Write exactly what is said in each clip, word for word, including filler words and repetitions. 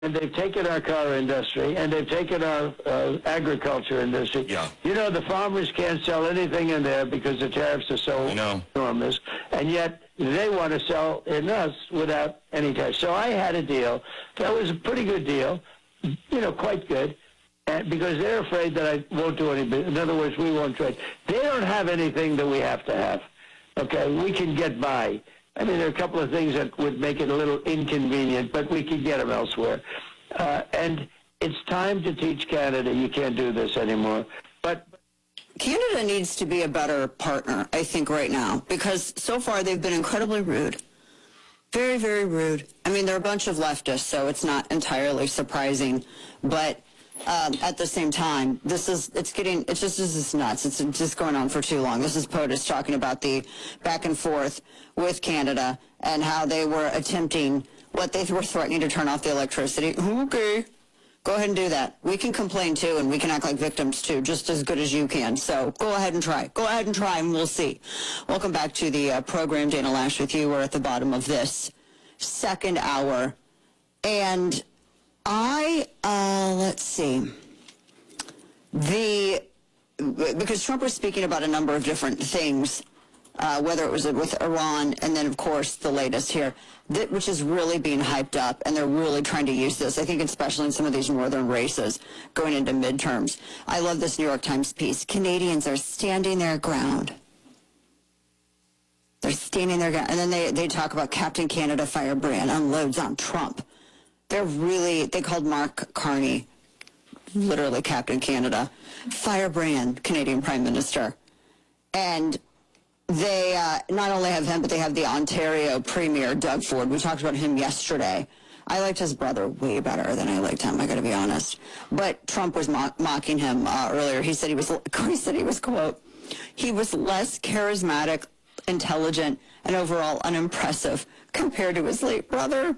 and they've taken our car industry, and they've taken our uh, agriculture industry. Yeah. You know, the farmers can't sell anything in there because the tariffs are so enormous, and yet they want to sell in us without any tariffs. So I had a deal. That was a pretty good deal, you know, quite good, and because they're afraid that I won't do any business. In other words, we won't trade. They don't have anything that we have to have. Okay, we can get by. I mean, there are a couple of things that would make it a little inconvenient, but we can get them elsewhere. Uh, and it's time to teach Canada you can't do this anymore. But Canada needs to be a better partner, I think, right now, because so far they've been incredibly rude. Very, very rude. I mean, they're a bunch of leftists, so it's not entirely surprising. But um, at the same time, this is, it's getting, it's just, this is nuts. It's just going on for too long. This is POTUS talking about the back and forth with Canada and how they were attempting, what they were threatening to turn off the electricity. Okay. Go ahead and do that. We can complain too, and we can act like victims too, just as good as you can. So go ahead and try. Go ahead and try, and we'll see. Welcome back to the uh, program. Dana Loesch with you. We're at the bottom of this second hour. And I, uh, let's see. The, because Trump was speaking about a number of different things, uh, whether it was with Iran, and then, of course, the latest here, that, which is really being hyped up, and they're really trying to use this, I think, especially in some of these northern races going into midterms. I love this New York Times piece. Canadians are standing their ground. They're standing their ground. And then they, they talk about Captain Canada Firebrand unloads on Trump. They're really, they called Mark Carney, literally Captain Canada, Firebrand, Canadian Prime Minister. And they uh, not only have him, but they have the Ontario Premier, Doug Ford. We talked about him yesterday. I liked his brother way better than I liked him, I got to be honest. But Trump was mock mocking him uh, earlier. He said he was, he said he was, quote, he was less charismatic, intelligent, and overall unimpressive compared to his late brother.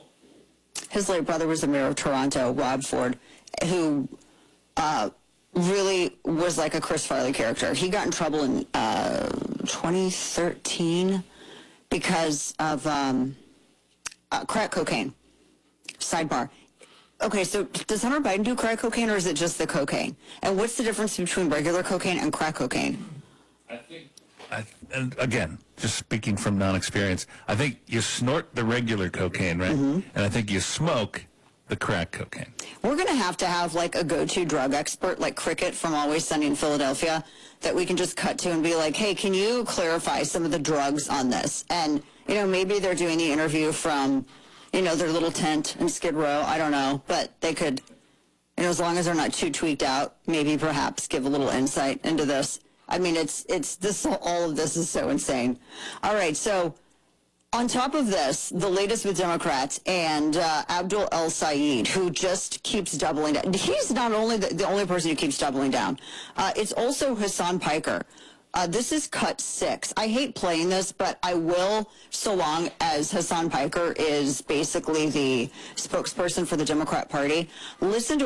His late brother was the mayor of Toronto, Rob Ford, who uh, really was like a Chris Farley character. He got in trouble in uh, twenty thirteen because of um, uh, crack cocaine. Sidebar. Okay, so does Hunter Biden do crack cocaine, or is it just the cocaine? And what's the difference between regular cocaine and crack cocaine? I think, I, and again, just speaking from non-experience, I think you snort the regular cocaine, right? Mm-hmm. And I think you smoke the crack cocaine. We're going to have to have like a go-to drug expert like Cricket from Always Sunny in Philadelphia that we can just cut to and be like, hey, can you clarify some of the drugs on this? And, you know, maybe they're doing the interview from, you know, their little tent in Skid Row. I don't know. But they could, you know, as long as they're not too tweaked out, maybe perhaps give a little insight into this. I mean, it's, it's this, all of this is so insane. All right. So on top of this, the latest with Democrats and uh, Abdul El-Sayed, who just keeps doubling down. He's not only the, the only person who keeps doubling down. Uh, it's also Hassan Piker. Uh, this is cut six. I hate playing this, but I will, so long as Hassan Piker is basically the spokesperson for the Democrat Party. Listen to